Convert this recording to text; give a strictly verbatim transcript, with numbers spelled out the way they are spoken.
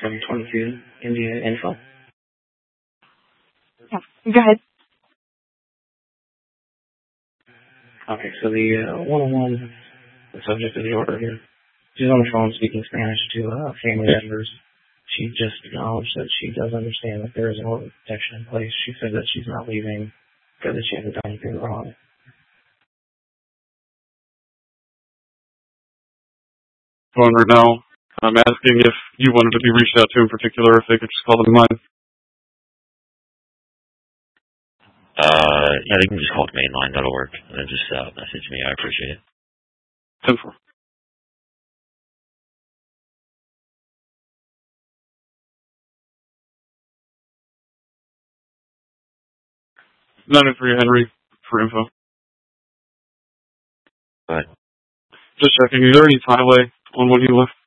from twenty-two India Info. Yeah, go ahead. Okay, so the uh, one-on-one, the subject of the order here, she's on the phone speaking Spanish to uh, family members. She just acknowledged that she does understand that there is an order of protection in place. She said that she's not leaving because she hasn't done anything wrong. Phone right now. I'm asking if you wanted to be reached out to in particular, if they could just call them mine. Uh, yeah, they can just call the main line. That'll work. And then just uh, message me. I appreciate it. ten four. nine oh three Henry for info. Go ahead. Just checking. Is there any tie-away on when he left?